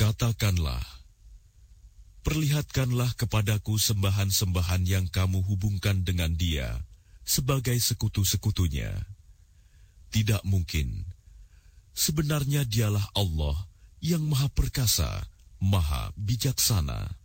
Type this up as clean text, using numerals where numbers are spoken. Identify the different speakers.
Speaker 1: Katakanlah, perlihatkanlah kepadaku sembahan-sembahan yang kamu hubungkan dengan Dia sebagai sekutu-sekutunya. Tidak mungkin. Sebenarnya Dialah Allah yang Maha Perkasa, Maha Bijaksana.